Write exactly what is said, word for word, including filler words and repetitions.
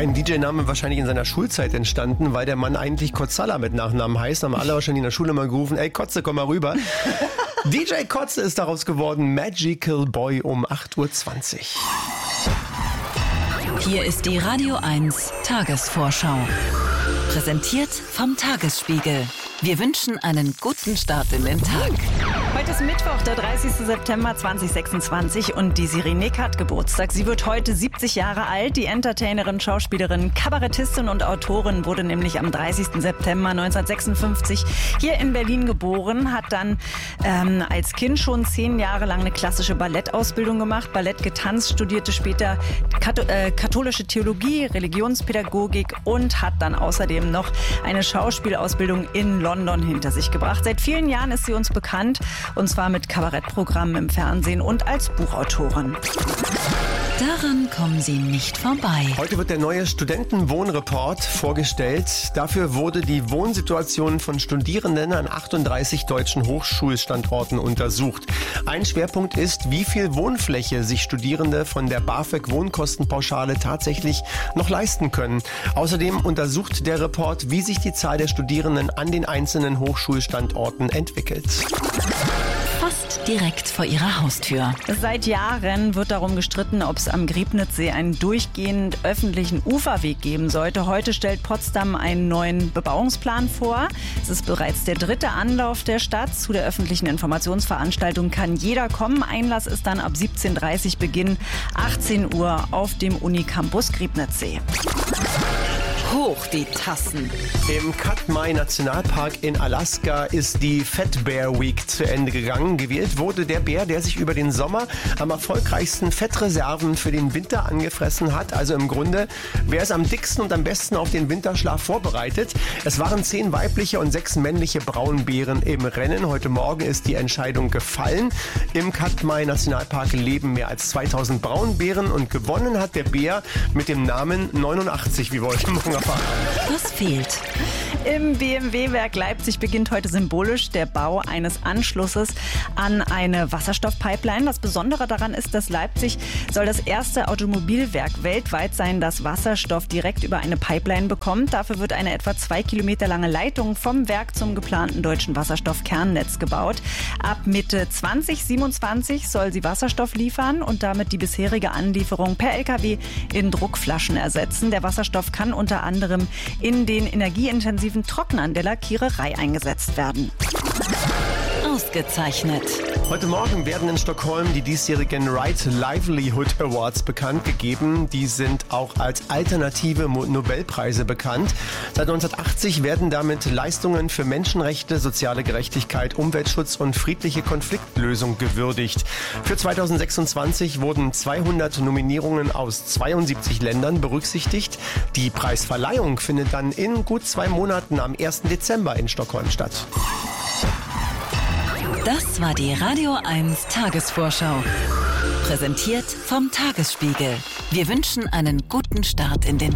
Ein D J-Name wahrscheinlich in seiner Schulzeit entstanden, weil der Mann eigentlich Kotzala mit Nachnamen heißt. Haben alle wahrscheinlich in der Schule mal gerufen, ey Kotze, komm mal rüber. D J Kotze ist daraus geworden, Magical Boy um acht Uhr zwanzig. Hier ist die Radio eins Tagesvorschau. Präsentiert vom Tagesspiegel. Wir wünschen einen guten Start in den Tag. Heute ist Mittwoch, der dreißigster September zweitausendsechsundzwanzig und die Sirenek hat Geburtstag. Sie wird heute siebzig Jahre alt. Die Entertainerin, Schauspielerin, Kabarettistin und Autorin wurde nämlich am dreißigsten September neunzehnhundertsechsundfünfzig hier in Berlin geboren, hat dann ähm, als Kind schon zehn Jahre lang eine klassische Ballettausbildung gemacht, Ballett getanzt, studierte später Kato- äh, katholische Theologie, Religionspädagogik und hat dann außerdem noch eine Schauspielausbildung in London hinter sich gebracht. Seit vielen Jahren ist sie uns bekannt, und zwar mit Kabarettprogrammen im Fernsehen und als Buchautorin. Daran kommen Sie nicht vorbei. Heute wird der neue Studentenwohnreport vorgestellt. Dafür wurde die Wohnsituation von Studierenden an achtunddreißig deutschen Hochschulstandorten untersucht. Ein Schwerpunkt ist, wie viel Wohnfläche sich Studierende von der BAföG-Wohnkostenpauschale tatsächlich noch leisten können. Außerdem untersucht der Report, wie sich die Zahl der Studierenden an den einzelnen Hochschulstandorten entwickelt. Fast direkt vor Ihrer Haustür. Seit Jahren wird darum gestritten, ob es am Griebnitzsee einen durchgehend öffentlichen Uferweg geben sollte. Heute stellt Potsdam einen neuen Bebauungsplan vor. Es ist bereits der dritte Anlauf der Stadt. Zu der öffentlichen Informationsveranstaltung kann jeder kommen. Einlass ist dann ab siebzehn Uhr dreißig, Beginn achtzehn Uhr auf dem Unicampus Griebnitzsee. Hoch die Tassen. Im Katmai Nationalpark in Alaska ist die Fat Bear Week zu Ende gegangen. Gewählt wurde der Bär, der sich über den Sommer am erfolgreichsten Fettreserven für den Winter angefressen hat. Also im Grunde, wer ist am dicksten und am besten auf den Winterschlaf vorbereitet? Es waren zehn weibliche und sechs männliche Braunbären im Rennen. Heute Morgen ist die Entscheidung gefallen. Im Katmai Nationalpark leben mehr als zweitausend Braunbären und gewonnen hat der Bär mit dem Namen neunundachtzig, wie wir heute Morgen erfahren. Was fehlt? Im B M W-Werk Leipzig beginnt heute symbolisch der Bau eines Anschlusses an eine Wasserstoffpipeline. Das Besondere daran ist, dass Leipzig soll das erste Automobilwerk weltweit sein, das Wasserstoff direkt über eine Pipeline bekommt. Dafür wird eine etwa zwei Kilometer lange Leitung vom Werk zum geplanten deutschen Wasserstoffkernnetz gebaut. Ab Mitte zweitausendsiebenundzwanzig soll sie Wasserstoff liefern und damit die bisherige Anlieferung per L K W in Druckflaschen ersetzen. Der Wasserstoff kann unter anderem in den energieintensiven Trocknern der Lackiererei eingesetzt werden. Ausgezeichnet. Heute Morgen werden in Stockholm die diesjährigen Right Livelihood Awards bekannt gegeben. Die sind auch als alternative Nobelpreise bekannt. Seit neunzehnhundertachtzig werden damit Leistungen für Menschenrechte, soziale Gerechtigkeit, Umweltschutz und friedliche Konfliktlösung gewürdigt. Für zweitausendsechsundzwanzig wurden zweihundert Nominierungen aus zweiundsiebzig Ländern berücksichtigt. Die Preisverleihung findet dann in gut zwei Monaten am ersten Dezember in Stockholm statt. Das war die Radio eins Tagesvorschau. Präsentiert vom Tagesspiegel. Wir wünschen einen guten Start in den